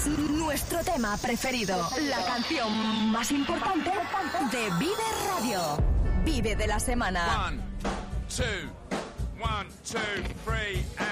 nuestro tema preferido, la canción más importante de Vive Radio. Vive de la semana. 1, 2, 1, 2, 3,